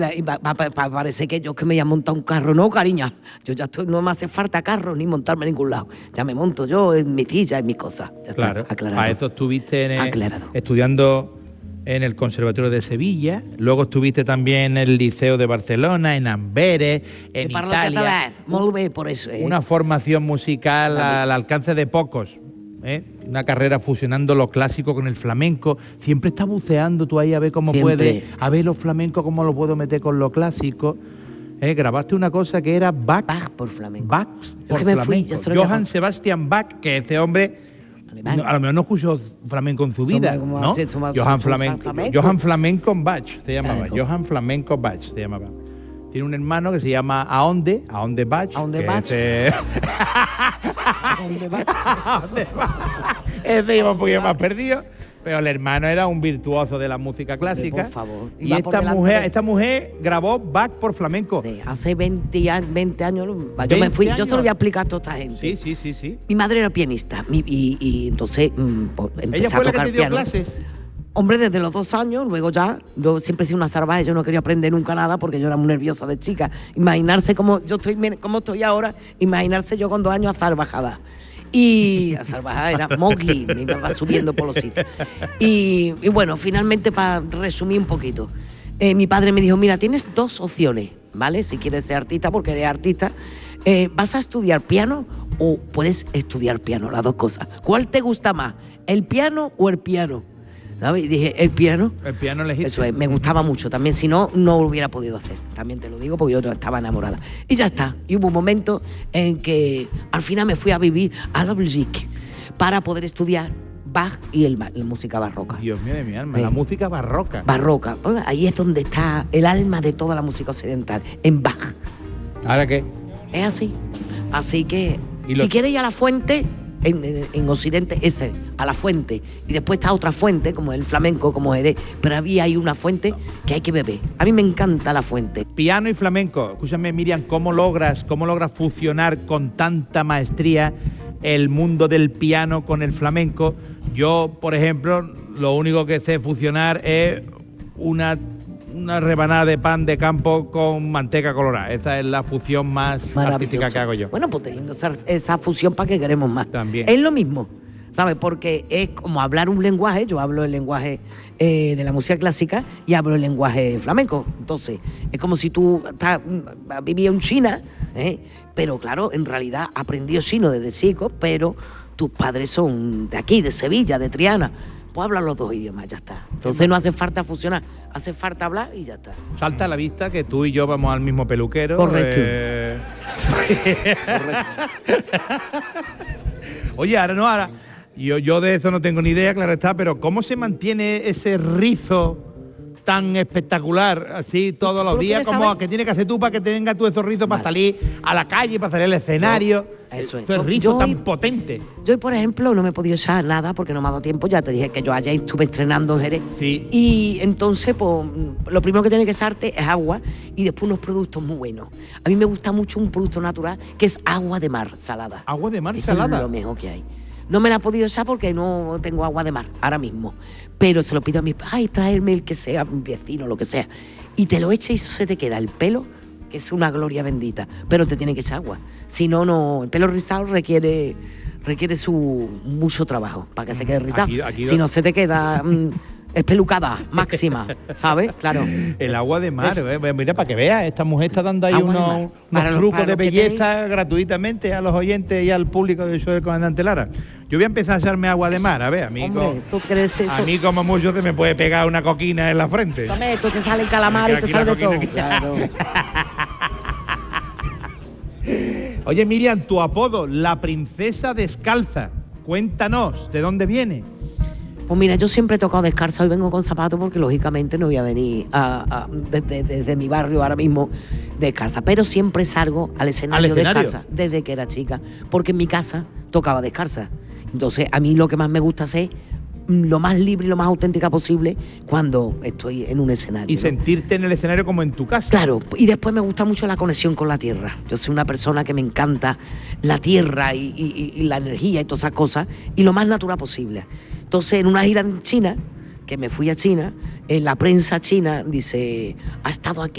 parece que yo que me voy a montar un carro. No, cariña, yo ya estoy, no me hace falta carro ni montarme en ningún lado. Ya me monto yo en mi silla, en mis cosas. Ya claro, está, aclarado. a eso estuviste estudiando en el Conservatorio de Sevilla, luego estuviste también en el Liceo de Barcelona, en Amberes, en Italia. Catalán, molt bé, por eso. Una formación musical al alcance de pocos. Una carrera fusionando lo clásico con el flamenco. Siempre estás buceando tú ahí a ver cómo puedes, a ver los flamencos, cómo lo puedo meter con lo clásico. Grabaste una cosa que era Bach por flamenco. Bach por flamenco. Johann Sebastian Bach, que ese hombre a lo mejor no escuchó flamenco en su vida, ¿no? Johann Flamenco Bach se llamaba. Johann Flamenco Bach se llamaba. Tiene un hermano que se llama Aonde Bach. Aonde Bach. Ese iba un poquito más perdido, pero el hermano era un virtuoso de la música clásica. Por favor. Y esta mujer grabó Bach por flamenco. Sí, hace 20 años. Yo me fui, yo se lo voy a explicar a toda esta gente. Sí. Mi madre era pianista y entonces empecé ¿Ella fue a tocar la que te dio piano. clases? Hombre, desde los 2 años, luego ya, yo siempre he sido una salvaje, yo no quería aprender nunca nada porque yo era muy nerviosa de chica. Imaginarse cómo estoy ahora, imaginarse yo con 2 años a salvajada. Y a salvajada era Mowgli, me iba subiendo por los sitios. Y bueno, finalmente, para resumir un poquito, mi padre me dijo, mira, tienes 2 opciones, ¿vale? Si quieres ser artista, porque eres artista, ¿vas a estudiar piano o puedes estudiar piano? Las 2 cosas. ¿Cuál te gusta más, el piano o el piano? ¿Sabes? Y dije, el piano. El piano elegiste. Eso es, me gustaba mucho también. Si no, no lo hubiera podido hacer. También te lo digo porque yo estaba enamorada. Y ya está. Y hubo un momento en que al final me fui a vivir a la Belgique para poder estudiar Bach y la música barroca. Dios mío de mi alma, la música barroca. Barroca. Ahí es donde está el alma de toda la música occidental, en Bach. ¿Ahora qué? Es así. Así que, si quieres ir a la fuente... En Occidente ese, a la fuente, y después está otra fuente como el flamenco, como Jerez, pero había ahí una fuente que hay que beber. A mí me encanta la fuente. Piano y flamenco. Escúchame, Miriam, ¿cómo logras fusionar con tanta maestría el mundo del piano con el flamenco? Yo, por ejemplo, lo único que sé fusionar es una rebanada de pan de campo con manteca colorada. Esa es la fusión más artística que hago yo. Bueno, pues teniendo esa fusión, ¿para qué queremos más? También. Es lo mismo, ¿sabes? Porque es como hablar un lenguaje. Yo hablo el lenguaje de la música clásica y hablo el lenguaje flamenco. Entonces, es como si tú vivías en China, pero claro, en realidad aprendió chino desde chico, pero tus padres son de aquí, de Sevilla, de Triana. Pues hablan los 2 idiomas, ya está. Entonces no hace falta fusionar, hace falta hablar y ya está. Salta a la vista que tú y yo vamos al mismo peluquero. Correcto. Oye, ahora, yo de eso no tengo ni idea, claro está, pero ¿cómo se mantiene ese rizo tan espectacular, así todos los días? ¿Cómo que tienes que hacer tú para que tengas tú esos rizos para salir a la calle, para salir al escenario? Eso es. Ese rizo tan potente. Yo, por ejemplo, no me he podido echar nada porque no me ha dado tiempo. Ya te dije que yo ayer estuve entrenando en Jerez. Sí. Y entonces, pues, lo primero que tienes que echarte es agua y después unos productos muy buenos. A mí me gusta mucho un producto natural que es agua de mar salada. ¿Agua de mar Esto salada? Es lo mejor que hay. No me la he podido echar porque no tengo agua de mar ahora mismo. Pero se lo pido a mis padres, traerme el que sea, mi vecino, lo que sea. Y te lo eches y eso se te queda el pelo, que es una gloria bendita. Pero te tiene que echar agua. Si no, no. El pelo rizado requiere mucho trabajo para que se quede rizado. Si no, se te queda espelucada máxima, ¿sabes? Claro. El agua de mar, mira, para que veas, esta mujer está dando ahí unos trucos de belleza gratuitamente a los oyentes y al público del show del Comandante Lara. Yo voy a empezar a echarme agua de mar, a ver, a mí como mucho se me puede pegar una coquina en la frente. Tome, tú te sale el calamar y te sale de todo. Claro. Oye, Miriam, tu apodo, la princesa descalza. Cuéntanos, ¿de dónde viene? Pues mira, yo siempre he tocado descalza, hoy vengo con zapatos porque lógicamente no voy a venir desde mi barrio ahora mismo descalza, pero siempre salgo al escenario descalza desde que era chica, porque en mi casa tocaba descalza. Entonces a mí lo que más me gusta hacer lo más libre y lo más auténtica posible cuando estoy en un escenario. Y sentirte en el escenario como en tu casa. Claro, y después me gusta mucho la conexión con la tierra. Yo soy una persona que me encanta la tierra y la energía y todas esas cosas, y lo más natural posible. Entonces, en una gira en China, que me fui a China, en la prensa china dice, ha estado aquí